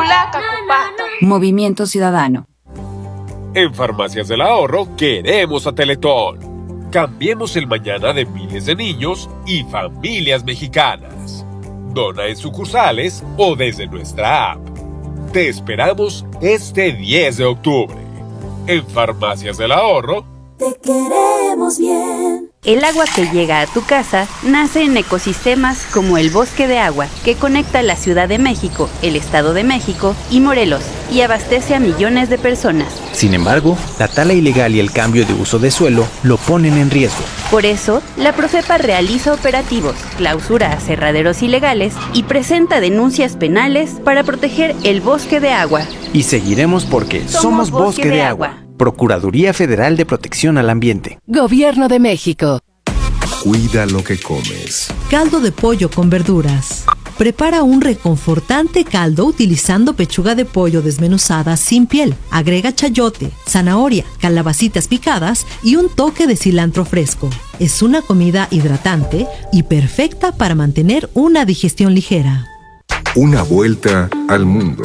Movimiento Ciudadano. En Farmacias del Ahorro queremos a Teletón. Cambiemos el mañana de miles de niños y familias mexicanas. Dona en sucursales o desde nuestra app. Te esperamos este 10 de octubre. En Farmacias del Ahorro. Te queremos bien. El agua que llega a tu casa nace en ecosistemas como el Bosque de Agua, que conecta la Ciudad de México, el Estado de México y Morelos, y abastece a millones de personas. Sin embargo, la tala ilegal y el cambio de uso de suelo lo ponen en riesgo. Por eso, la Profepa realiza operativos, clausura aserraderos ilegales y presenta denuncias penales para proteger el Bosque de Agua. Y seguiremos porque somos Bosque de Agua. Procuraduría Federal de Protección al Ambiente. Gobierno de México. Cuida lo que comes. Caldo de pollo con verduras. Prepara un reconfortante caldo utilizando pechuga de pollo desmenuzada sin piel. Agrega chayote, zanahoria, calabacitas picadas y un toque de cilantro fresco. Es una comida hidratante y perfecta para mantener una digestión ligera. Una vuelta al mundo.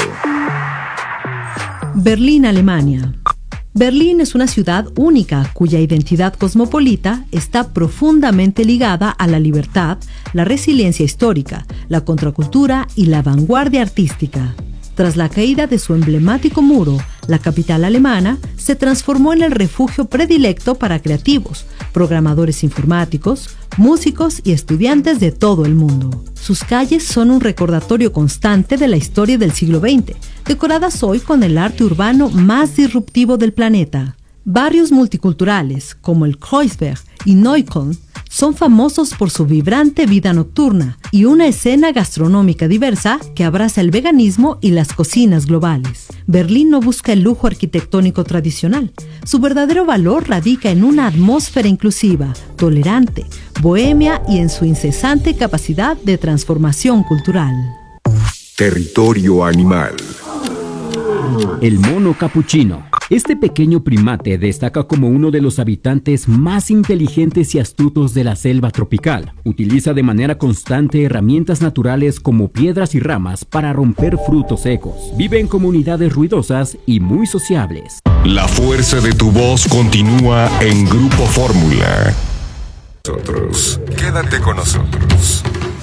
Berlín, Alemania. Berlín es una ciudad única cuya identidad cosmopolita está profundamente ligada a la libertad, la resiliencia histórica, la contracultura y la vanguardia artística. Tras la caída de su emblemático muro, la capital alemana se transformó en el refugio predilecto para creativos, programadores informáticos, músicos y estudiantes de todo el mundo. Sus calles son un recordatorio constante de la historia del siglo XX, decoradas hoy con el arte urbano más disruptivo del planeta. Barrios multiculturales, como el Kreuzberg y Neukölln, son famosos por su vibrante vida nocturna y una escena gastronómica diversa que abraza el veganismo y las cocinas globales. Berlín no busca el lujo arquitectónico tradicional. Su verdadero valor radica en una atmósfera inclusiva, tolerante, bohemia y en su incesante capacidad de transformación cultural. Territorio animal. El mono capuchino. Este pequeño primate destaca como uno de los habitantes más inteligentes y astutos de la selva tropical. Utiliza de manera constante herramientas naturales como piedras y ramas para romper frutos secos. Vive en comunidades ruidosas y muy sociables. La fuerza de tu voz continúa en Grupo Fórmula. Quédate con nosotros.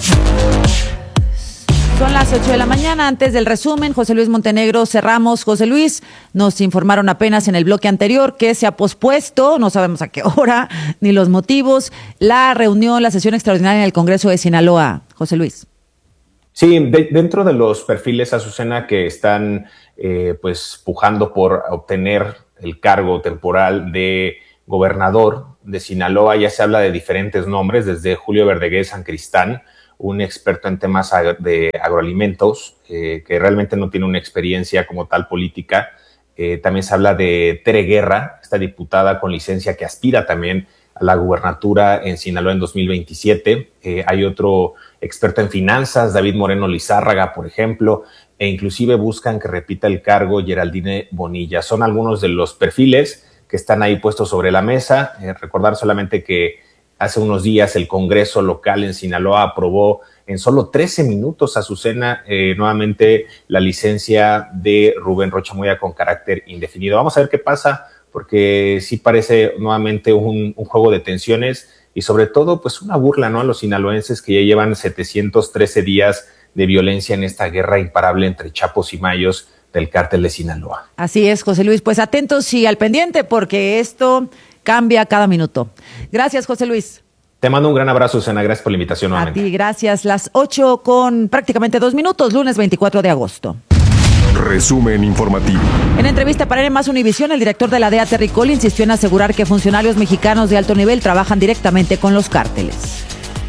Son las 8 de la mañana. Antes del resumen, José Luis Montenegro, cerramos. José Luis, nos informaron apenas en el bloque anterior que se ha pospuesto, no sabemos a qué hora, ni los motivos, la sesión extraordinaria en el Congreso de Sinaloa. José Luis. Sí, dentro de los perfiles, Azucena, que están pues pujando por obtener el cargo temporal de gobernador de Sinaloa, ya se habla de diferentes nombres, desde Julio Verdeguer Sancristán, un experto en temas de agroalimentos, que realmente no tiene una experiencia como tal política. También se habla de Tere Guerra, esta diputada con licencia que aspira también a la gubernatura en Sinaloa en 2027. Hay otro experto en finanzas, David Moreno Lizárraga, por ejemplo, e inclusive buscan que repita el cargo Geraldine Bonilla. Son algunos de los perfiles que están ahí puestos sobre la mesa. Recordar solamente que hace unos días el Congreso local en Sinaloa aprobó en solo 13 minutos, Azucena, nuevamente la licencia de Rubén Rocha Moya con carácter indefinido. Vamos a ver qué pasa, porque sí parece nuevamente un juego de tensiones y sobre todo pues una burla, ¿no?, a los sinaloenses que ya llevan 713 días de violencia en esta guerra imparable entre chapos y mayos del cártel de Sinaloa. Así es, José Luis, pues atentos y al pendiente porque esto cambia cada minuto. Gracias, José Luis. Te mando un gran abrazo, Susana. Gracias por la invitación nuevamente. A ti, gracias. Las 8 con prácticamente 2 minutos, lunes 24 de agosto. Resumen informativo. En entrevista para N+ Univisión, el director de la DEA, Terry Cole, insistió en asegurar que funcionarios mexicanos de alto nivel trabajan directamente con los cárteles.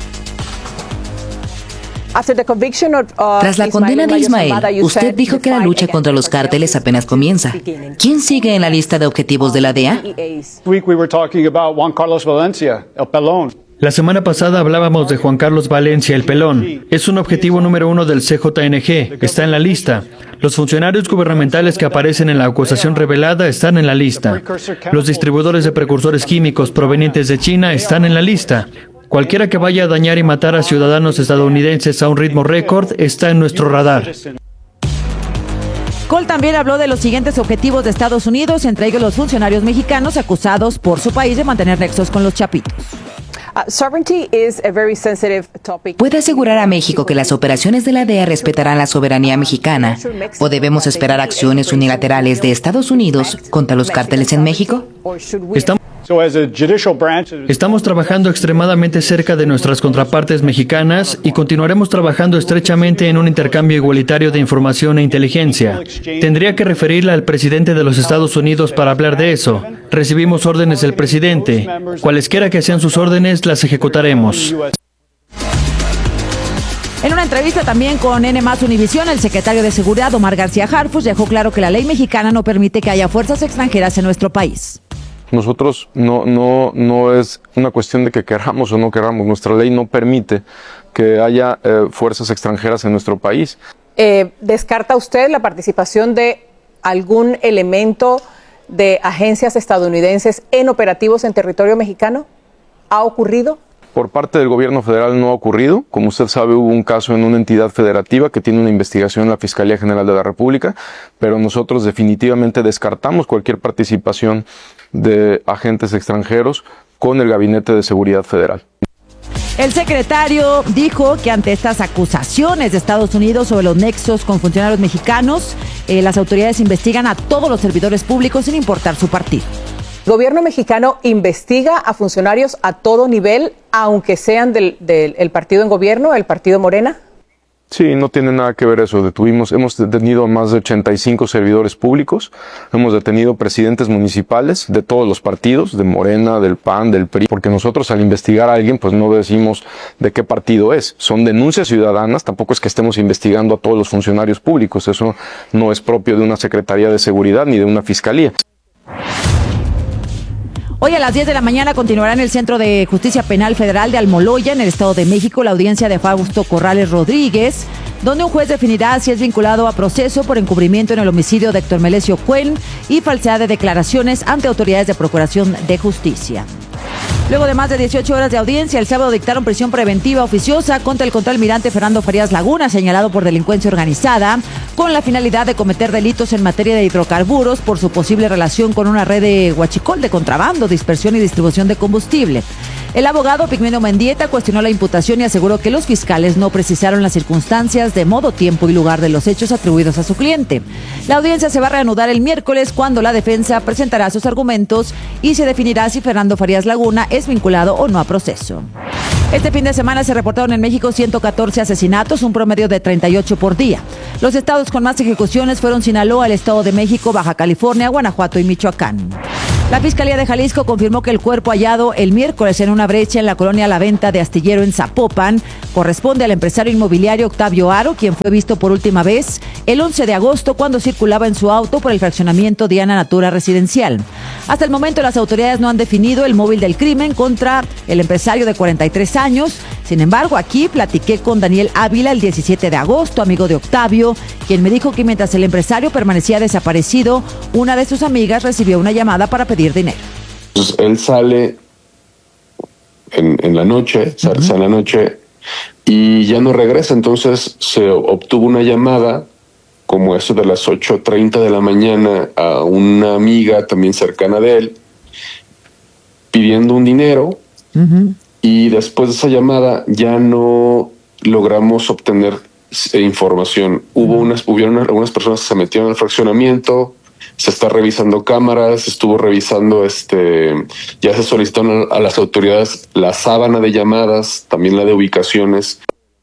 Tras la condena de Ismael, usted dijo que la lucha contra los cárteles apenas comienza. ¿Quién sigue en la lista de objetivos de la DEA? La semana pasada hablábamos de Juan Carlos Valencia, el Pelón. Es un objetivo número 1 del CJNG. Está en la lista. Los funcionarios gubernamentales que aparecen en la acusación revelada están en la lista. Los distribuidores de precursores químicos provenientes de China están en la lista. Cualquiera que vaya a dañar y matar a ciudadanos estadounidenses a un ritmo récord está en nuestro radar. Cole también habló de los siguientes objetivos de Estados Unidos, entre ellos los funcionarios mexicanos acusados por su país de mantener nexos con los chapitos. ¿Puede asegurar a México que las operaciones de la DEA respetarán la soberanía mexicana? ¿O debemos esperar acciones unilaterales de Estados Unidos contra los cárteles en México? Estamos trabajando extremadamente cerca de nuestras contrapartes mexicanas y continuaremos trabajando estrechamente en un intercambio igualitario de información e inteligencia. Tendría que referirla al presidente de los Estados Unidos para hablar de eso. Recibimos órdenes del presidente. Cualesquiera que sean sus órdenes, las ejecutaremos. En una entrevista también con N+ Univisión, el secretario de Seguridad, Omar García Harfuch, dejó claro que la ley mexicana no permite que haya fuerzas extranjeras en nuestro país. Nosotros no es una cuestión de que queramos o no queramos. Nuestra ley no permite que haya fuerzas extranjeras en nuestro país. ¿Descarta usted la participación de algún elemento de agencias estadounidenses en operativos en territorio mexicano? ¿Ha ocurrido? Por parte del gobierno federal no ha ocurrido. Como usted sabe, hubo un caso en una entidad federativa que tiene una investigación en la Fiscalía General de la República, pero nosotros definitivamente descartamos cualquier participación de agentes extranjeros con el Gabinete de Seguridad Federal. El secretario dijo que ante estas acusaciones de Estados Unidos sobre los nexos con funcionarios mexicanos, las autoridades investigan a todos los servidores públicos sin importar su partido. ¿El gobierno mexicano investiga a funcionarios a todo nivel, aunque sean del partido en gobierno, el partido Morena? Sí, no tiene nada que ver eso. Hemos detenido a más de 85 servidores públicos, hemos detenido presidentes municipales de todos los partidos, de Morena, del PAN, del PRI, porque nosotros al investigar a alguien pues no decimos de qué partido es. Son denuncias ciudadanas, tampoco es que estemos investigando a todos los funcionarios públicos, eso no es propio de una Secretaría de Seguridad ni de una Fiscalía. Hoy a las 10 de la mañana continuará en el Centro de Justicia Penal Federal de Almoloya, en el Estado de México, la audiencia de Fausto Corrales Rodríguez, donde un juez definirá si es vinculado a proceso por encubrimiento en el homicidio de Héctor Melesio Cuen y falsedad de declaraciones ante autoridades de Procuración de Justicia. Luego de más de 18 horas de audiencia, el sábado dictaron prisión preventiva oficiosa contra el contraalmirante Fernando Farías Laguna, señalado por delincuencia organizada, con la finalidad de cometer delitos en materia de hidrocarburos por su posible relación con una red de huachicol de contrabando, dispersión y distribución de combustible. El abogado Pigmenio Mendieta cuestionó la imputación y aseguró que los fiscales no precisaron las circunstancias de modo, tiempo y lugar de los hechos atribuidos a su cliente. La audiencia se va a reanudar el miércoles, cuando la defensa presentará sus argumentos y se definirá si Fernando Farías Laguna es vinculado o no a proceso. Este fin de semana se reportaron en México 114 asesinatos, un promedio de 38 por día. Los estados con más ejecuciones fueron Sinaloa, el Estado de México, Baja California, Guanajuato y Michoacán. La Fiscalía de Jalisco confirmó que el cuerpo hallado el miércoles en una brecha en la colonia La Venta de Astillero en Zapopan corresponde al empresario inmobiliario Octavio Aro, quien fue visto por última vez el 11 de agosto cuando circulaba en su auto por el fraccionamiento Diana Natura Residencial. Hasta el momento las autoridades no han definido el móvil del crimen contra el empresario de 43 años. Sin embargo, aquí platiqué con Daniel Ávila el 17 de agosto, amigo de Octavio, quien me dijo que mientras el empresario permanecía desaparecido, una de sus amigas recibió una llamada para pedir dinero. Entonces, él sale en la noche, sale en la noche y ya no regresa. Entonces se obtuvo una llamada como eso de las 8:30 de la mañana a una amiga también cercana de él pidiendo un dinero. Y después de esa llamada ya no logramos obtener información. Hubieron algunas personas que se metieron al fraccionamiento, se está revisando cámaras, estuvo revisando, ya se solicitaron a las autoridades la sábana de llamadas, también la de ubicaciones.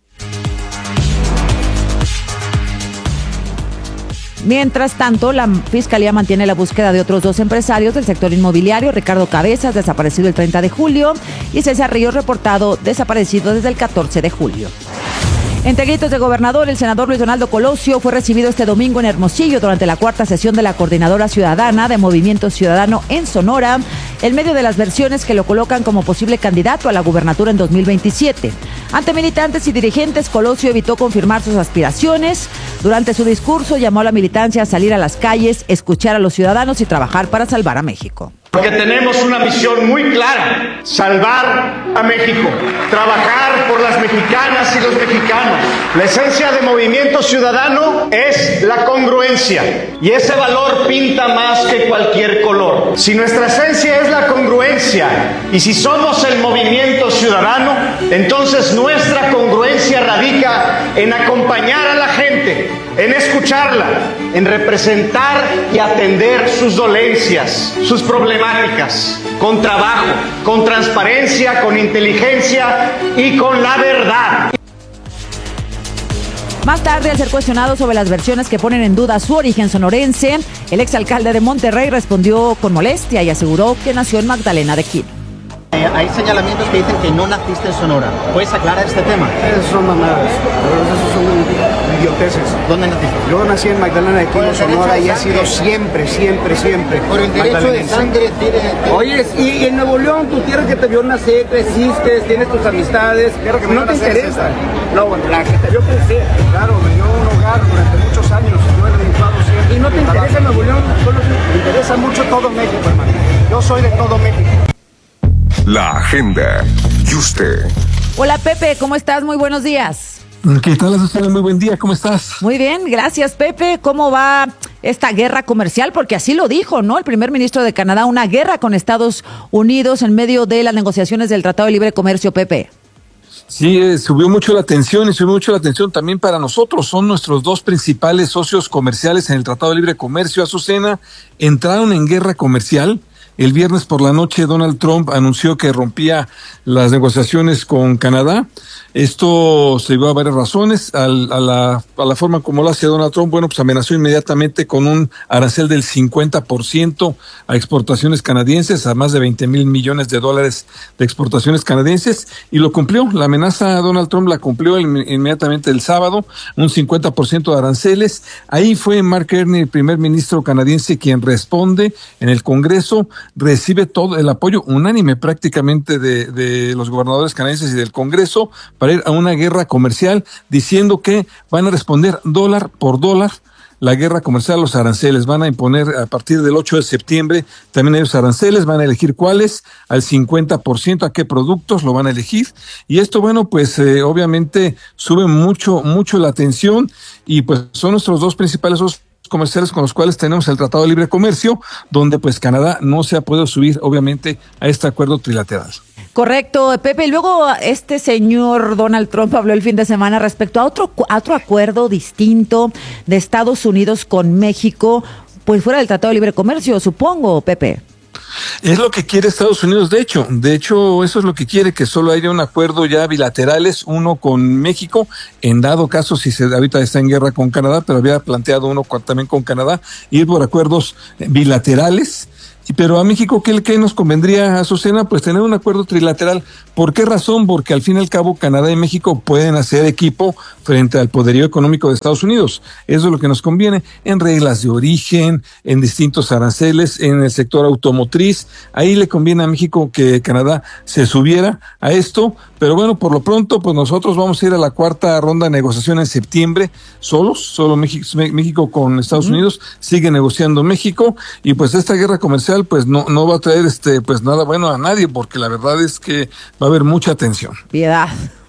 Mientras tanto, la Fiscalía mantiene la búsqueda de otros 2 empresarios del sector inmobiliario, Ricardo Cabezas, desaparecido el 30 de julio, y César Ríos, reportado desaparecido desde el 14 de julio. Entre gritos de gobernador, el senador Luis Donaldo Colosio fue recibido este domingo en Hermosillo durante la 4ª sesión de la Coordinadora Ciudadana de Movimiento Ciudadano en Sonora, en medio de las versiones que lo colocan como posible candidato a la gubernatura en 2027. Ante militantes y dirigentes, Colosio evitó confirmar sus aspiraciones. Durante su discurso llamó a la militancia a salir a las calles, escuchar a los ciudadanos y trabajar para salvar a México. Porque tenemos una misión muy clara: salvar a México, trabajar por las mexicanas y los mexicanos. La esencia de Movimiento Ciudadano es la congruencia, y ese valor pinta más que cualquier color. Si nuestra esencia es la congruencia y si somos el Movimiento Ciudadano, entonces nuestra congruencia radica en acompañar a la gente, en escucharla, en representar y atender sus dolencias, sus problemáticas, con trabajo, con transparencia, con inteligencia y con la verdad. Más tarde, al ser cuestionado sobre las versiones que ponen en duda su origen sonorense, el exalcalde de Monterrey respondió con molestia y aseguró que nació en Magdalena de Quino. Hay señalamientos que dicen que no naciste en Sonora. ¿Puedes aclarar este tema? Esas son mamadas, esos son idioteces. ¿Dónde naciste? Yo nací en Magdalena de Quino, Sonora, y he sido siempre. Por el derecho de sangre tiene... Oye, y en Nuevo León, tu tierra que te vio nacer, creciste, tienes tus amistades, no te interesa. No, bueno, la que te vio crecer. Claro, me dio un hogar durante muchos años, yo he dedicado siempre. ¿Y no te interesa Nuevo León? Solo me interesa mucho todo México, hermano. Yo soy de todo México. La agenda. ¿Y usted? Hola Pepe, ¿cómo estás? Muy buenos días. ¿Qué tal, Azucena? Muy buen día, ¿cómo estás? Muy bien, gracias Pepe. ¿Cómo va esta guerra comercial? Porque así lo dijo, ¿no? El primer ministro de Canadá, una guerra con Estados Unidos en medio de las negociaciones del Tratado de Libre Comercio, Pepe. Sí, subió mucho la tensión y subió mucho la tensión también para nosotros. Son nuestros dos principales socios comerciales en el Tratado de Libre Comercio, Azucena. Entraron en guerra comercial. El viernes por la noche Donald Trump anunció que rompía las negociaciones con Canadá. Esto se dio a varias razones. A la forma como lo hace Donald Trump, bueno, pues amenazó inmediatamente con un arancel del 50% a exportaciones canadienses, a más de 20,000 millones de dólares de exportaciones canadienses, y lo cumplió. La amenaza Donald Trump la cumplió inmediatamente el sábado, un 50% de aranceles. Ahí fue Mark Carney, el primer ministro canadiense, quien responde en el Congreso. Recibe todo el apoyo unánime prácticamente de los gobernadores canadienses y del Congreso para ir a una guerra comercial, diciendo que van a responder dólar por dólar la guerra comercial, los aranceles. Van a imponer a partir del 8 de septiembre también ellos aranceles, van a elegir cuáles, al 50%, a qué productos lo van a elegir. Y esto, bueno, pues obviamente sube mucho la tensión, y pues son nuestros dos principales socios comerciales con los cuales tenemos el Tratado de Libre Comercio, donde pues Canadá no se ha podido subir obviamente a este acuerdo trilateral. Correcto, Pepe. Luego este señor Donald Trump habló el fin de semana respecto a otro acuerdo distinto de Estados Unidos con México, pues fuera del Tratado de Libre Comercio, supongo, Pepe. Es lo que quiere Estados Unidos, de hecho, eso es lo que quiere, que solo haya un acuerdo ya bilaterales, uno con México, en dado caso, si ahorita está en guerra con Canadá, pero había planteado uno también con Canadá, ir por acuerdos bilaterales. Pero a México, ¿qué nos convendría, Azucena? Pues tener un acuerdo trilateral. ¿Por qué razón? Porque al fin y al cabo Canadá y México pueden hacer equipo frente al poderío económico de Estados Unidos. Eso es lo que nos conviene, en reglas de origen, en distintos aranceles, en el sector automotriz. Ahí le conviene a México que Canadá se subiera a esto. Pero bueno, por lo pronto, pues nosotros vamos a ir a la cuarta ronda de negociación en septiembre, solo México con Estados Unidos, sigue negociando México, y pues esta guerra comercial pues no va a traer pues nada bueno a nadie, porque la verdad es que va a haber mucha tensión. Piedad.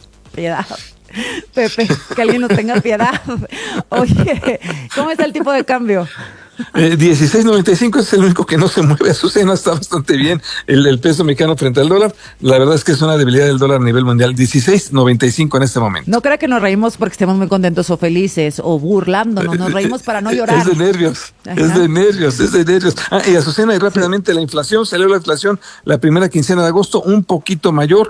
Pepe, que alguien nos tenga piedad. Oye, ¿cómo está el tipo de cambio? 16.95 es el único que no se mueve, Azucena. Está bastante bien el peso mexicano frente al dólar. La verdad es que es una debilidad del dólar a nivel mundial. 16.95 en este momento. No crea que nos reímos porque estemos muy contentos o felices o burlándonos, nos reímos para no llorar. Es de nervios. Y Azucena, y rápidamente la inflación, salió la inflación la primera quincena de agosto un poquito mayor,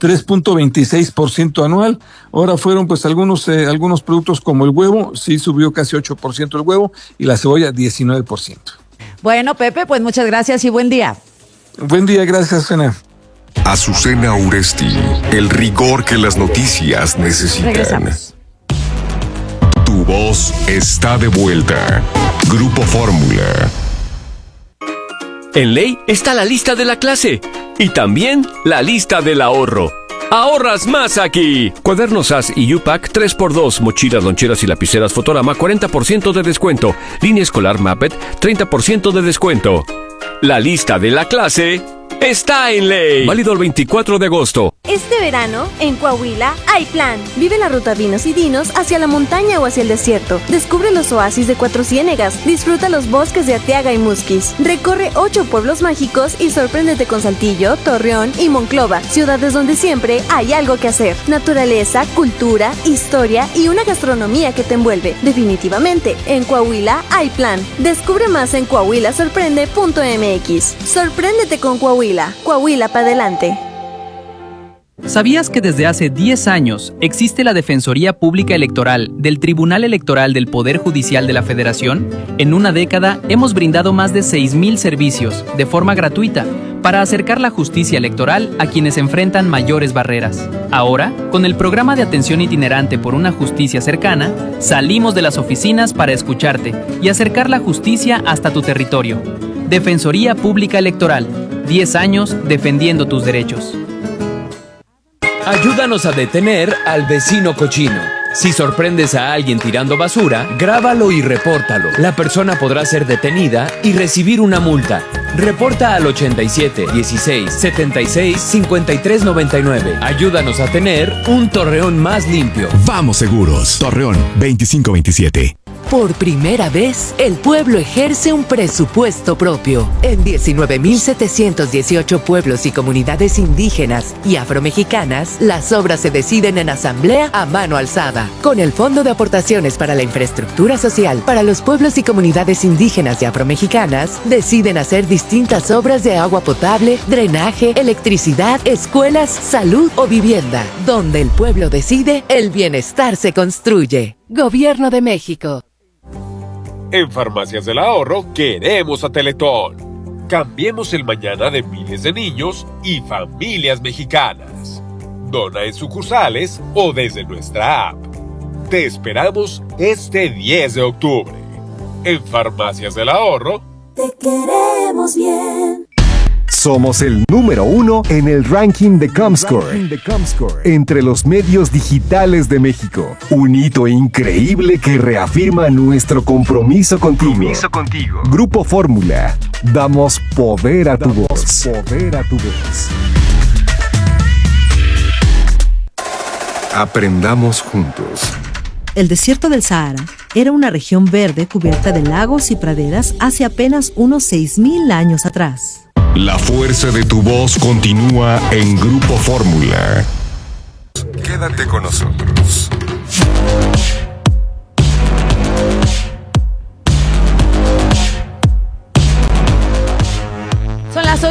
3.26% anual. Ahora fueron pues algunos productos como el huevo, sí subió casi 8% el huevo, y la cebolla 19%. Bueno, Pepe, pues muchas gracias y buen día. Buen día, gracias, Azucena. Azucena Uresti, el rigor que las noticias necesitan. Regresamos. Tu voz está de vuelta. Grupo Fórmula. En ley está la lista de la clase y también la lista del ahorro. ¡Ahorras más aquí! Cuadernos SAS y U-Pack 3x2, mochilas, loncheras y lapiceras Fotorama 40% de descuento. Línea escolar Mapet 30% de descuento. La lista de la clase está en ley. Válido el 24 de agosto. Este verano, en Coahuila, hay plan. Vive la ruta Vinos y Dinos hacia la montaña o hacia el desierto. Descubre los oasis de Cuatro Ciénegas. Disfruta los bosques de Arteaga y Musquis. Recorre 8 pueblos mágicos y sorpréndete con Saltillo, Torreón y Monclova. Ciudades donde siempre hay algo que hacer. Naturaleza, cultura, historia y una gastronomía que te envuelve. Definitivamente, en Coahuila hay plan. Descubre más en coahuilasorprende.mx. Sorpréndete con Coahuila. Coahuila para adelante. ¿Sabías que desde hace 10 años existe la Defensoría Pública Electoral del Tribunal Electoral del Poder Judicial de la Federación? En una década hemos brindado más de 6,000 servicios de forma gratuita para acercar la justicia electoral a quienes enfrentan mayores barreras. Ahora, con el programa de atención itinerante por una justicia cercana, salimos de las oficinas para escucharte y acercar la justicia hasta tu territorio. Defensoría Pública Electoral, 10 años defendiendo tus derechos. Ayúdanos a detener al vecino cochino. Si sorprendes a alguien tirando basura, grábalo y repórtalo. La persona podrá ser detenida y recibir una multa. Reporta al 87 16 76 53 99. Ayúdanos a tener un Torreón más limpio. Vamos seguros. Torreón 2527. Por primera vez, el pueblo ejerce un presupuesto propio. En 19,718 pueblos y comunidades indígenas y afromexicanas, las obras se deciden en asamblea a mano alzada. Con el Fondo de Aportaciones para la Infraestructura Social para los pueblos y comunidades indígenas y afromexicanas, deciden hacer distintas obras de agua potable, drenaje, electricidad, escuelas, salud o vivienda. Donde el pueblo decide, el bienestar se construye. Gobierno de México. En Farmacias del Ahorro queremos a Teletón. Cambiemos el mañana de miles de niños y familias mexicanas. Dona en sucursales o desde nuestra app. Te esperamos este 10 de octubre. En Farmacias del Ahorro te queremos bien. Somos el número 1 en el ranking de Comscore entre los medios digitales de México. Un hito increíble que reafirma nuestro compromiso contigo. Grupo Fórmula. Damos poder a tu voz. Aprendamos juntos. El desierto del Sahara era una región verde cubierta de lagos y praderas hace apenas unos 6,000 años atrás. La fuerza de tu voz continúa en Grupo Fórmula. Quédate con nosotros. Son las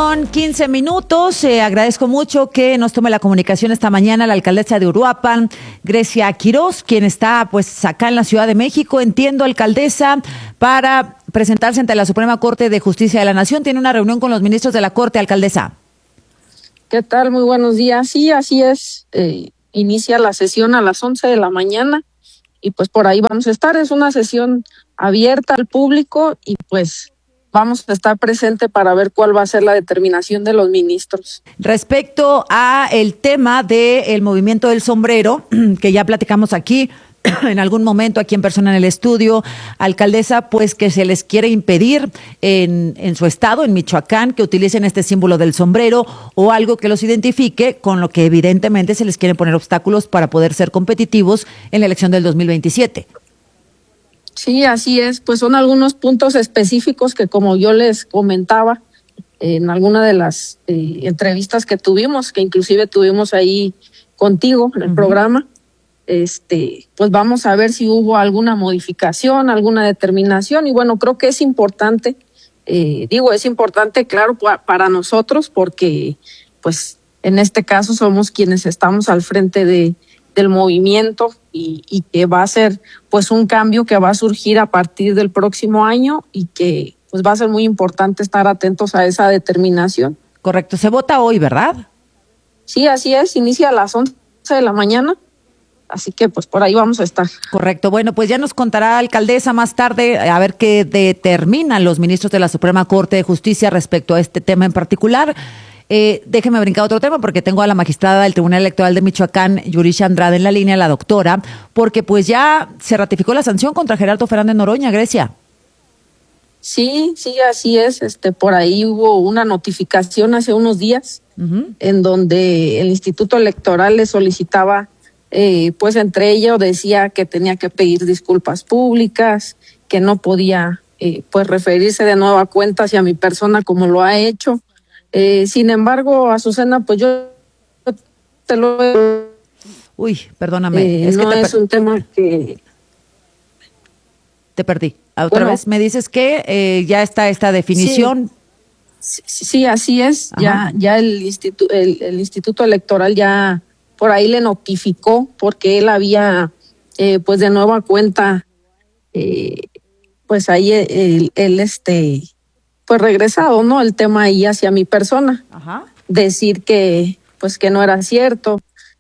8:15. Agradezco mucho que nos tome la comunicación esta mañana la alcaldesa de Uruapan, Grecia Quiroz, quien está pues acá en la Ciudad de México, entiendo, alcaldesa, para presentarse ante la Suprema Corte de Justicia de la Nación. Tiene una reunión con los ministros de la Corte, alcaldesa. ¿Qué tal? Muy buenos días. Sí, así es. Inicia la sesión a las 11 de la mañana y pues por ahí vamos a estar. Es una sesión abierta al público y pues vamos a estar presente para ver cuál va a ser la determinación de los ministros. Respecto a el tema del movimiento del sombrero, que ya platicamos aquí en algún momento aquí en persona en el estudio, alcaldesa, pues que se les quiere impedir en su estado, en Michoacán, que utilicen este símbolo del sombrero o algo que los identifique, con lo que evidentemente se les quieren poner obstáculos para poder ser competitivos en la elección del 2027. Sí, así es. Pues son algunos puntos específicos que, como yo les comentaba en alguna de las entrevistas que tuvimos, que inclusive tuvimos ahí contigo en el programa, pues vamos a ver si hubo alguna modificación, alguna determinación. Y bueno, creo que es importante, es importante, claro, para nosotros, porque pues en este caso somos quienes estamos al frente del movimiento y que va a ser pues un cambio que va a surgir a partir del próximo año y que pues va a ser muy importante estar atentos a esa determinación. Correcto, se vota hoy, ¿verdad? Sí, así es, inicia a las 11 de la mañana. Así que pues por ahí vamos a estar. Correcto. Bueno, pues ya nos contará, alcaldesa, más tarde a ver qué determinan los ministros de la Suprema Corte de Justicia respecto a este tema en particular. Déjeme brincar a otro tema porque tengo a la magistrada del Tribunal Electoral de Michoacán, Yurisha Andrade, en la línea, la doctora, porque pues ya se ratificó la sanción contra Gerardo Fernández Noroña, Grecia. Sí, así es. Por ahí hubo una notificación hace unos días en donde el Instituto Electoral le solicitaba, pues entre ellos decía que tenía que pedir disculpas públicas, que no podía pues referirse de nueva cuenta hacia mi persona como lo ha hecho. Sin embargo, Azucena, pues yo te lo... Uy, perdóname. No es un tema que... Te perdí. Otra vez me dices que ya está esta definición. Sí, así es. Ya el Instituto Electoral ya por ahí le notificó porque él había, pues de nueva cuenta, pues ahí él pues regresado, ¿no? El tema ahí hacia mi persona. Decir que, pues que no era cierto.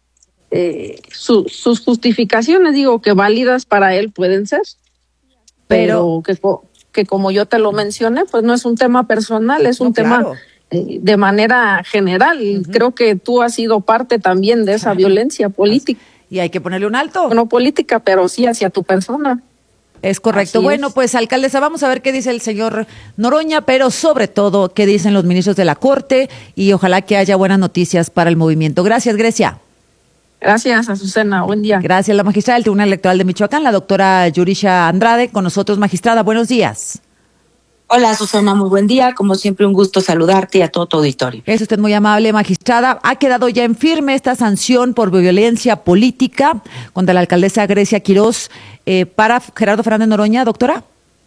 Sus justificaciones, digo, que válidas para él pueden ser. Pero que como yo te lo mencioné, pues no es un tema personal, es un tema de manera general. Creo que tú has sido parte también de esa violencia política. Y hay que ponerle un alto. No política, pero sí hacia tu persona. Es correcto. Así bueno, pues alcaldesa, vamos a ver qué dice el señor Noroña, pero sobre todo qué dicen los ministros de la Corte y ojalá que haya buenas noticias para el movimiento. Gracias, Grecia. Gracias, Azucena. Buen día. Gracias, la magistrada del Tribunal Electoral de Michoacán, la doctora Yurisha Andrade, con nosotros. Magistrada, buenos días. Hola, Susana, muy buen día. Como siempre, un gusto saludarte y a todo tu auditorio. Es usted muy amable, magistrada. Ha quedado ya en firme esta sanción por violencia política contra la alcaldesa Grecia Quirós para Gerardo Fernández Noroña, doctora.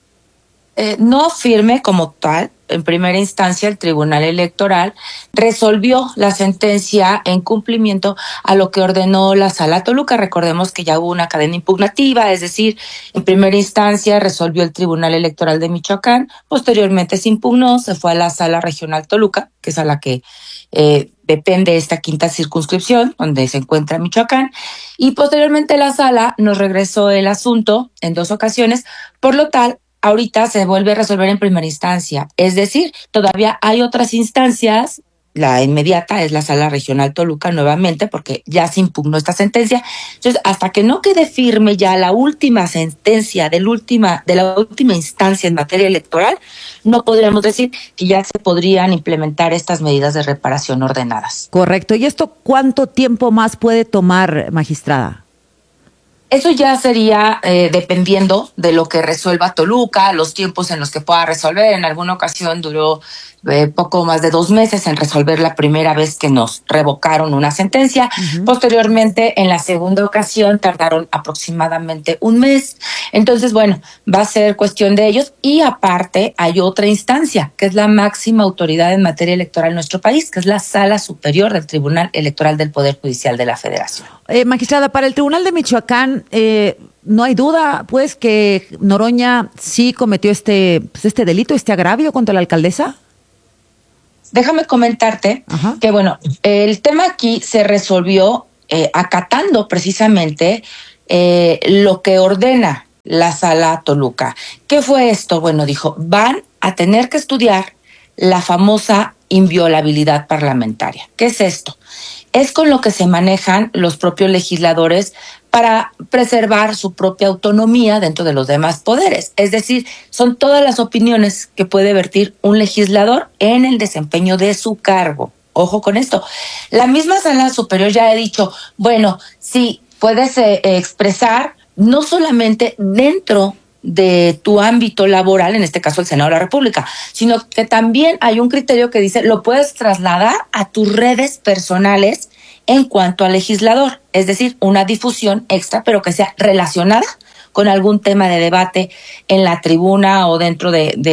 No firme como tal. En primera instancia, el Tribunal Electoral resolvió la sentencia en cumplimiento a lo que ordenó la Sala Toluca. Recordemos que ya hubo una cadena impugnativa, es decir, en primera instancia resolvió el Tribunal Electoral de Michoacán, posteriormente se impugnó, se fue a la Sala Regional Toluca, que es a la que depende esta quinta circunscripción, donde se encuentra Michoacán, y posteriormente la Sala nos regresó el asunto en 2 ocasiones, por lo tal, ahorita se vuelve a resolver en primera instancia. Es decir, todavía hay otras instancias. La inmediata es la Sala Regional Toluca nuevamente, porque ya se impugnó esta sentencia. Entonces, hasta que no quede firme ya la última sentencia de la última instancia en materia electoral, no podríamos decir que ya se podrían implementar estas medidas de reparación ordenadas. Correcto. ¿Y esto cuánto tiempo más puede tomar, magistrada? Eso ya sería dependiendo de lo que resuelva Toluca, los tiempos en los que pueda resolver. En alguna ocasión duró poco más de 2 meses en resolver la primera vez que nos revocaron una sentencia. Posteriormente, en la segunda ocasión, tardaron aproximadamente 1 mes. Entonces, bueno, va a ser cuestión de ellos. Y aparte, hay otra instancia, que es la máxima autoridad en materia electoral en nuestro país, que es la Sala Superior del Tribunal Electoral del Poder Judicial de la Federación. Magistrada, para el Tribunal de Michoacán, no hay duda, pues, que Noroña sí cometió este delito, este agravio contra la alcaldesa. Déjame comentarte que, bueno, el tema aquí se resolvió acatando precisamente lo que ordena la Sala Toluca. ¿Qué fue esto? Bueno, dijo, van a tener que estudiar la famosa inviolabilidad parlamentaria. ¿Qué es esto? Es con lo que se manejan los propios legisladores para preservar su propia autonomía dentro de los demás poderes. Es decir, son todas las opiniones que puede vertir un legislador en el desempeño de su cargo. Ojo con esto. La misma Sala Superior ya ha dicho, bueno, sí, puedes expresar no solamente dentro de tu ámbito laboral, en este caso el Senado de la República, sino que también hay un criterio que dice lo puedes trasladar a tus redes personales en cuanto al legislador, es decir, una difusión extra, pero que sea relacionada con algún tema de debate en la tribuna o dentro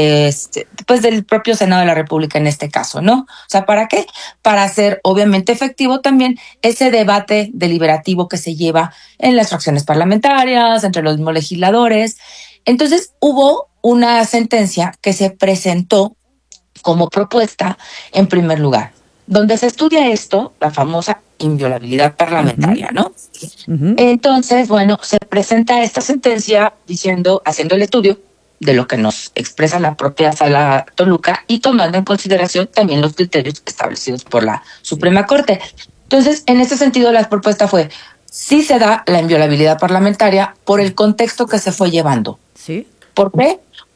pues del propio Senado de la República en este caso, ¿no? O sea, ¿para qué? Para hacer obviamente efectivo también ese debate deliberativo que se lleva en las fracciones parlamentarias, entre los mismos legisladores. Entonces, hubo una sentencia que se presentó como propuesta en primer lugar, donde se estudia esto, la famosa inviolabilidad parlamentaria, ¿no? Entonces, bueno, se presenta esta sentencia haciendo el estudio de lo que nos expresa la propia Sala Toluca y tomando en consideración también los criterios establecidos por la Suprema Corte. Entonces, en ese sentido, la propuesta fue, sí se da la inviolabilidad parlamentaria por el contexto que se fue llevando. ¿Sí? ¿Por qué?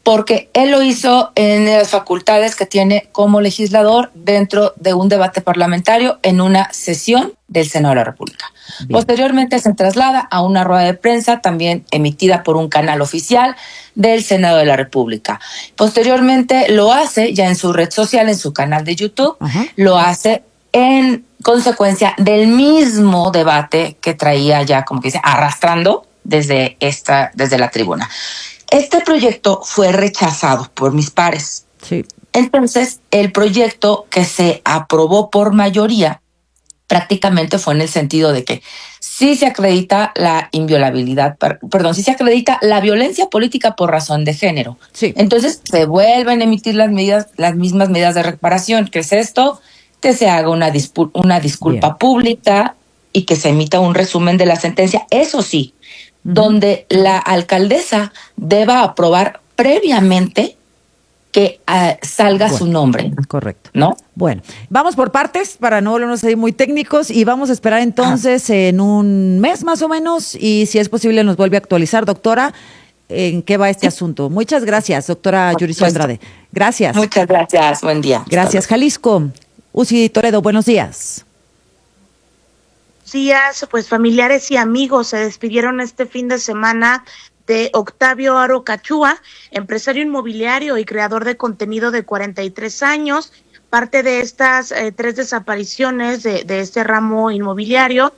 porque él lo hizo en las facultades que tiene como legislador dentro de un debate parlamentario en una sesión del Senado de la República. Bien. Posteriormente se traslada a una rueda de prensa también emitida por un canal oficial del Senado de la República. Posteriormente lo hace ya en su red social, en su canal de YouTube, lo hace en consecuencia del mismo debate que traía ya, como que dice, arrastrando desde la tribuna. Este proyecto fue rechazado por mis pares. Sí. Entonces, el proyecto que se aprobó por mayoría prácticamente fue en el sentido de que sí se acredita la inviolabilidad, sí se acredita la violencia política por razón de género. Sí. Entonces, se vuelven a emitir las mismas medidas de reparación. ¿Qué es esto? Que se haga una disculpa Bien. Pública y que se emita un resumen de la sentencia. Eso sí, donde la alcaldesa deba aprobar previamente que salga su nombre. Correcto. ¿No? Bueno, vamos por partes para no volvernos a ir muy técnicos y vamos a esperar entonces en un mes más o menos y si es posible nos vuelve a actualizar, doctora, en qué va este asunto. Muchas gracias, doctora Yuricia Andrade. Gracias. Muchas gracias, buen día. Gracias, Jalisco. Uzi Toledo, buenos días. Días, pues familiares y amigos se despidieron este fin de semana de Octavio Aro Cachúa, empresario inmobiliario y creador de contenido de 43 años, parte de estas 3 desapariciones de este ramo inmobiliario.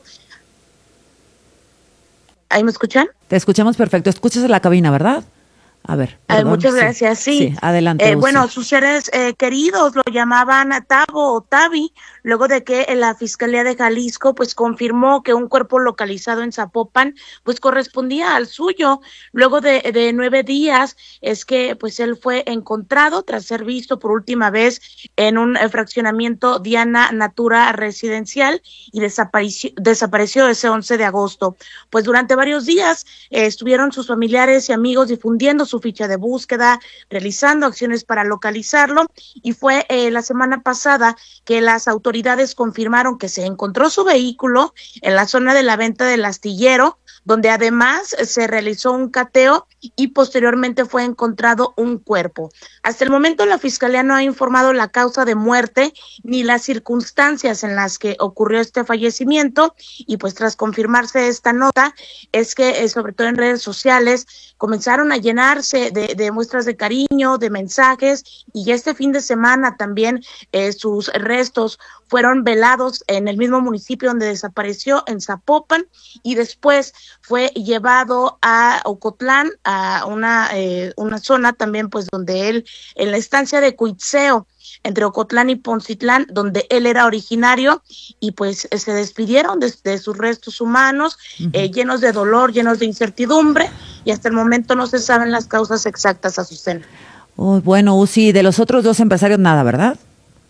¿Ahí me escuchan? Te escuchamos perfecto, escuchas en la cabina, ¿verdad? A ver. Perdón, muchas gracias, sí. Adelante. Bueno, sus seres queridos lo llamaban Tavo o Tavi, luego de que la Fiscalía de Jalisco pues confirmó que un cuerpo localizado en Zapopan pues correspondía al suyo. Luego de 9 días es que pues él fue encontrado tras ser visto por última vez en un fraccionamiento Diana Natura residencial y desapareció ese 11 de agosto. Pues durante varios días estuvieron sus familiares y amigos difundiendo su ficha de búsqueda, realizando acciones para localizarlo y fue la semana pasada que las autoridades confirmaron que se encontró su vehículo en la zona de la venta del Astillero, donde además se realizó un cateo y posteriormente fue encontrado un cuerpo. Hasta el momento la Fiscalía no ha informado la causa de muerte ni las circunstancias en las que ocurrió este fallecimiento y pues tras confirmarse esta nota es que sobre todo en redes sociales comenzaron a llenarse de muestras de cariño, de mensajes y este fin de semana también sus restos fueron velados en el mismo municipio donde desapareció, en Zapopan, y después fue llevado a Ocotlán, a una zona también pues donde él, en la estancia de Cuitzeo, entre Ocotlán y Poncitlán, donde él era originario, y pues se despidieron de sus restos humanos, llenos de dolor, llenos de incertidumbre, y hasta el momento no se saben las causas exactas, Azucena. Oh, bueno, Uzi, de los otros 2 empresarios nada, ¿verdad?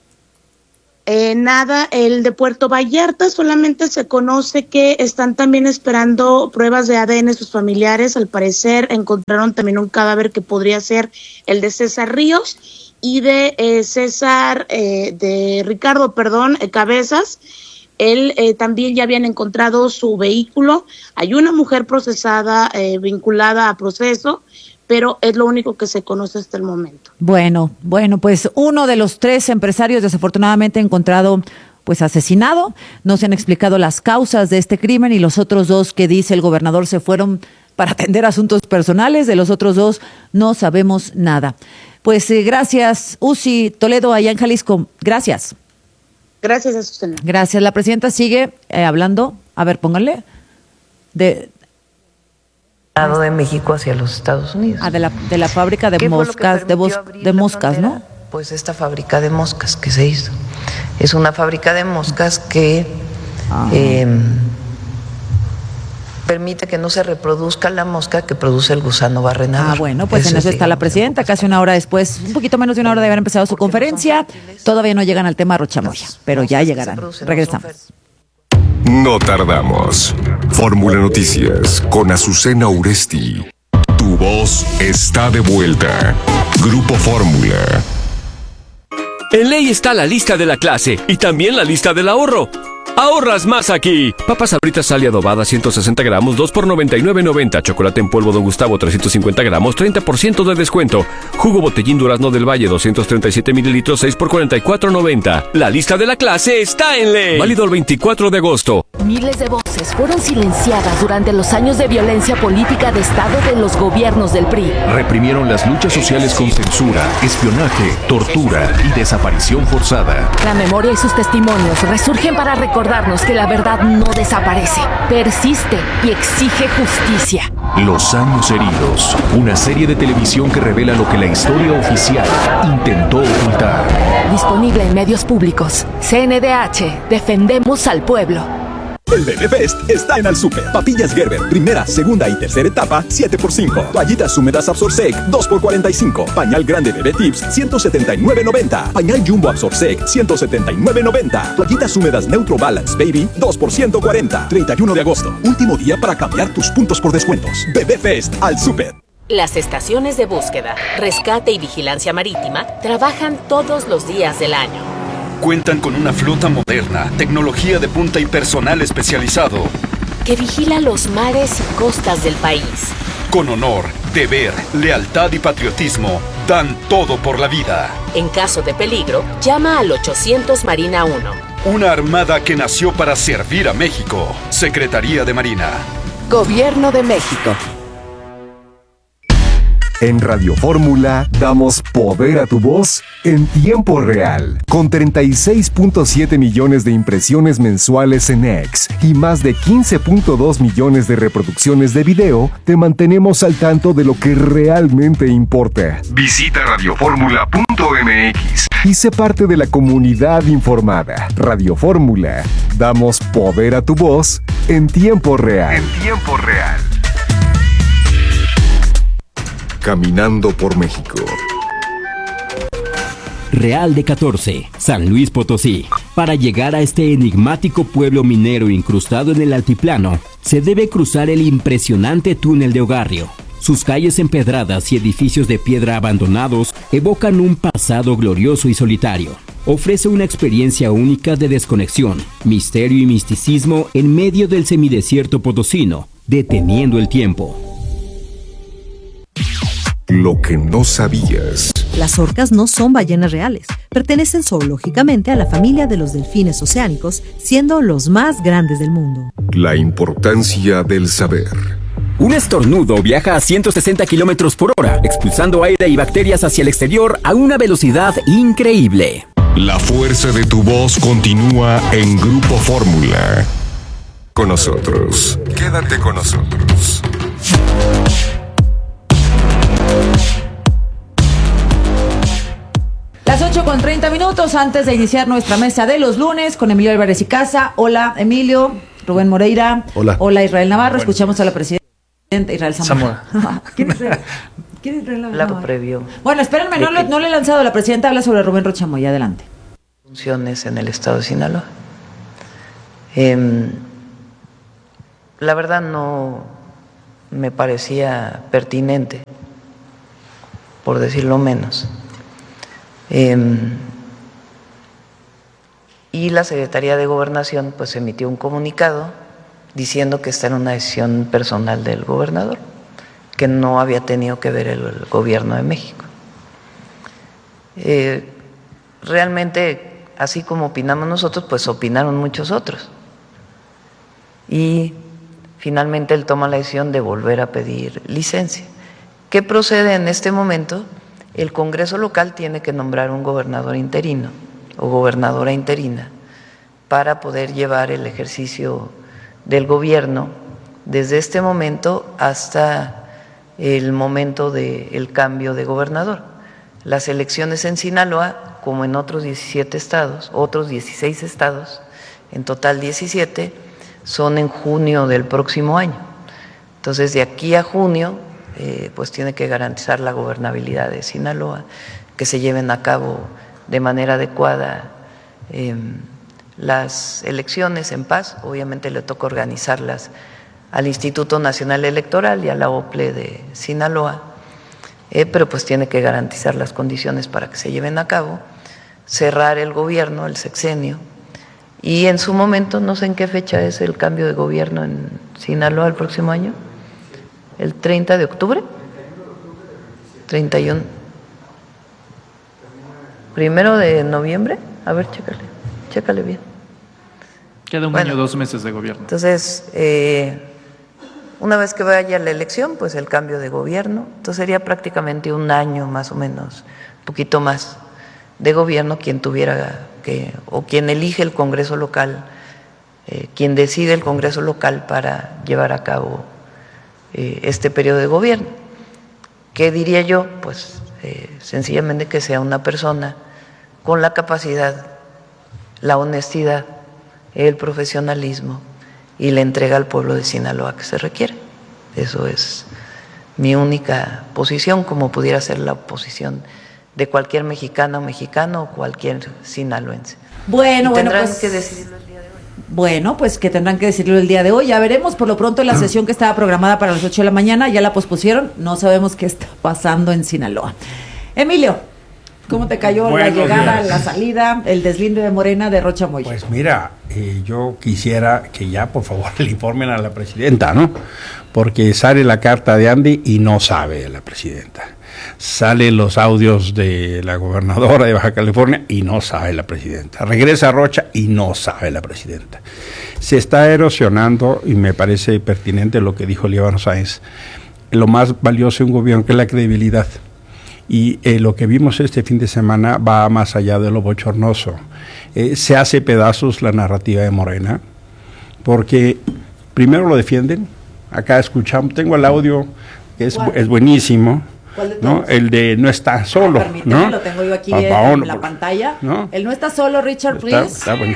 Nada, el de Puerto Vallarta solamente se conoce que están también esperando pruebas de ADN sus familiares. Al parecer encontraron también un cadáver que podría ser el de César Ríos y de Ricardo Cabezas. Él también ya habían encontrado su vehículo. Hay una mujer procesada, vinculada a proceso, pero es lo único que se conoce hasta el momento. Bueno, pues uno de los 3 empresarios desafortunadamente encontrado pues asesinado. No se han explicado las causas de este crimen y los otros 2 que dice el gobernador se fueron para atender asuntos personales. De los otros 2 no sabemos nada. Pues gracias, Uzi Toledo, allá en Jalisco. Gracias. Gracias, Azucena. Gracias. La presidenta sigue hablando. A ver, pónganle. De México hacia los Estados Unidos. De la fábrica de moscas, de moscas, ¿no? Pues esta fábrica de moscas que se hizo. Es una fábrica de moscas que permite que no se reproduzca la mosca que produce el gusano barrenador. Bueno, pues en eso está la presidenta, casi una hora después, un poquito menos de una hora de haber empezado su conferencia. Todavía no llegan al tema Rochamoya, pero ya llegarán. Regresamos. No tardamos. Fórmula Noticias con Azucena Uresti. Tu voz está de vuelta. Grupo Fórmula. En ley está la lista de la clase y también la lista del ahorro. Ahorras más aquí. Papas Sabritas Sal y Adobada 160 gramos, 2 por $99.90. Chocolate en polvo Don Gustavo 350 gramos, 30% de descuento. Jugo Botellín Durazno del Valle 237 mililitros, 6 por $44.90. La lista de la clase está en ley. Válido el 24 de agosto. Miles de voces fueron silenciadas durante los años de violencia política de Estado de los gobiernos del PRI. Reprimieron las luchas sociales con censura, espionaje, tortura y desaparición forzada. La memoria y sus testimonios resurgen para recordarnos que la verdad no desaparece, persiste y exige justicia. Los años heridos, una serie de televisión que revela lo que la historia oficial intentó ocultar. Disponible en medios públicos. CNDH, defendemos al pueblo. El Bebé Fest está en Alsúper. Papillas Gerber, primera, segunda y tercera etapa, 7x5. Toallitas húmedas Absorsec, 2x45. Pañal grande Bebé Tips, 179.90. Pañal Jumbo Absorsec, 179.90. Toallitas húmedas Neutro Balance Baby, 2 por 140. 31 de agosto, último día para cambiar tus puntos por descuentos. Bebé Fest, Alsúper. Las estaciones de búsqueda, rescate y vigilancia marítima trabajan todos los días del año. Cuentan con una flota moderna, tecnología de punta y personal especializado que vigila los mares y costas del país. Con honor, deber, lealtad y patriotismo, dan todo por la vida. En caso de peligro, llama al 800 Marina 1. Una armada que nació para servir a México. Secretaría de Marina. Gobierno de México. En Radio Fórmula damos poder a tu voz en tiempo real. Con 36.7 millones de impresiones mensuales en X y más de 15.2 millones de reproducciones de video, te mantenemos al tanto de lo que realmente importa. Visita radioformula.mx y sé parte de la comunidad informada. Radio Fórmula, damos poder a tu voz en tiempo real. En tiempo real. Caminando por México. Real de 14, San Luis Potosí. Para llegar a este enigmático pueblo minero incrustado en el altiplano, se debe cruzar el impresionante túnel de Ogarrio. Sus calles empedradas y edificios de piedra abandonados evocan un pasado glorioso y solitario. Ofrece una experiencia única de desconexión, misterio y misticismo en medio del semidesierto potosino, deteniendo el tiempo. Lo que no sabías. Las orcas no son ballenas reales. Pertenecen zoológicamente a la familia de los delfines oceánicos, siendo los más grandes del mundo. La importancia del saber. Un estornudo viaja a 160 kilómetros por hora, expulsando aire y bacterias hacia el exterior a una velocidad increíble. La fuerza de tu voz continúa en Grupo Fórmula. Con nosotros. Quédate con nosotros. Las 8:30 antes de iniciar nuestra mesa de los lunes con Emilio Álvarez y Casa. Hola, Emilio. Rubén Moreira. Hola. Hola, Israel Navarro. Escuchamos a la presidenta Israel Zamora. ¿Quién es Israel Navarro? Lado previo. Bueno, espérenme, no le he lanzado. La presidenta habla sobre Rubén Rochamoy. Adelante. Funciones en el estado de Sinaloa. La verdad no me parecía pertinente, por decirlo menos. Y la Secretaría de Gobernación pues emitió un comunicado diciendo que esta era una decisión personal del gobernador, que no había tenido que ver el gobierno de México. Realmente, así como opinamos nosotros, pues opinaron muchos otros. Y finalmente él toma la decisión de volver a pedir licencia. ¿Qué procede en este momento? El Congreso local tiene que nombrar un gobernador interino o gobernadora interina para poder llevar el ejercicio del gobierno desde este momento hasta el momento del cambio de gobernador. Las elecciones en Sinaloa, como en otros 17 estados, otros 16 estados, en total 17, son en junio del próximo año. Entonces, de aquí a junio, pues tiene que garantizar la gobernabilidad de Sinaloa, que se lleven a cabo de manera adecuada las elecciones en paz. Obviamente le toca organizarlas al Instituto Nacional Electoral y a la OPLE de Sinaloa, pero pues tiene que garantizar las condiciones para que se lleven a cabo, cerrar el gobierno, el sexenio, Y en su momento, no sé en qué fecha es el cambio de gobierno en Sinaloa el próximo año, el 30 de octubre, 31, 1 de noviembre, a ver, chécale bien. Queda un año, 2 meses de gobierno. Entonces, una vez que vaya la elección, pues el cambio de gobierno, entonces sería prácticamente un año más o menos, un poquito más de gobierno quien tuviera o quien elige el Congreso local, quien decide el Congreso local para llevar a cabo este periodo de gobierno. ¿Qué diría yo? Pues sencillamente que sea una persona con la capacidad, la honestidad, el profesionalismo y la entrega al pueblo de Sinaloa que se requiere. Eso es mi única posición, como pudiera ser la posición de cualquier mexicana o mexicano o cualquier sinaloense. Bueno, tendrán pues, que decidirlo el día de hoy. Bueno, pues que tendrán que decirlo el día de hoy. Ya veremos. Por lo pronto, la sesión que estaba programada para las 8 de la mañana ya la pospusieron. No sabemos qué está pasando en Sinaloa. Emilio, ¿cómo te cayó la llegada, la salida, el deslinde de Morena de Rocha Moya? Pues mira, yo quisiera que ya por favor le informen a la presidenta, ¿no? Porque sale la carta de Andy y no sabe la presidenta. Salen los audios de la gobernadora de Baja California y no sabe la presidenta. Regresa a Rocha y no sabe la presidenta. Se está erosionando, y me parece pertinente lo que dijo Líbano Sáenz, lo más valioso de un gobierno, que es la credibilidad. Y lo que vimos este fin de semana va más allá de lo bochornoso. Se hace pedazos la narrativa de Morena, porque primero lo defienden. Acá escuchamos, tengo el audio, que es buenísimo, ¿no? El de no está solo, ¿no? Lo tengo yo aquí en la pantalla. ¿No? El no está solo, Richard, please. Está bueno.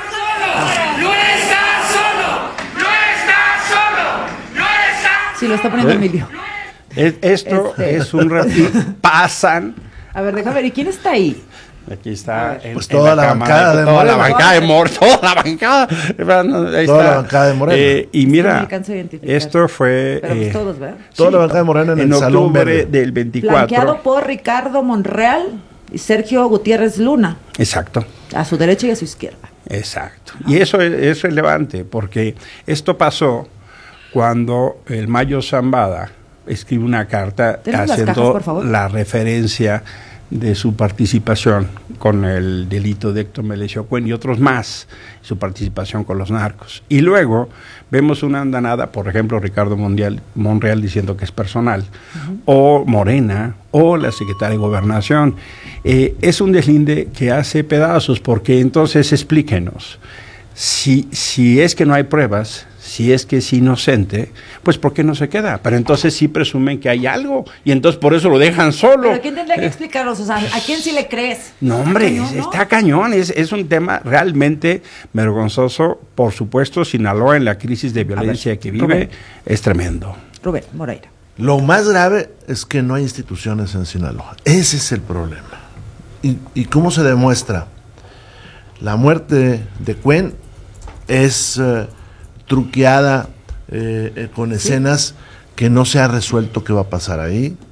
Sí, lo está poniendo Emilio. Esto es un ratito, pasan. A ver, déjame ver, ¿y quién está ahí? Aquí está pues toda la bancada de Morena. Toda la bancada de Morena. Toda la bancada. Toda la bancada de Morena. Y mira, esto fue... Pero pues todos, ¿verdad? Toda la bancada de Morena en el Salón Verde del 24. Flanqueado por Ricardo Monreal y Sergio Gutiérrez Luna. Exacto. A su derecha y a su izquierda. Exacto. Y eso es relevante, porque esto pasó cuando el Mayo Zambada escribe una carta haciendo la referencia de su participación con el delito de Héctor Melesio Cuen y otros más, su participación con los narcos. Y luego vemos una andanada, por ejemplo, Ricardo Monreal diciendo que es personal, o Morena, o la secretaria de Gobernación. Es un deslinde que hace pedazos, porque entonces explíquenos, si es que no hay pruebas, si es que es inocente, pues ¿por qué no se queda? Pero entonces sí presumen que hay algo, y entonces por eso lo dejan solo. ¿Pero quién tendría que explicarlos? O sea, ¿a quién sí le crees? No, hombre, está cañón, es un tema realmente vergonzoso. Por supuesto, Sinaloa en la crisis de violencia que vive es tremendo. Rubén Moreira. Lo más grave es que no hay instituciones en Sinaloa. Ese es el problema. ¿Y cómo se demuestra? La muerte de Cuen es... truqueada con escenas que no se ha resuelto qué va a pasar ahí.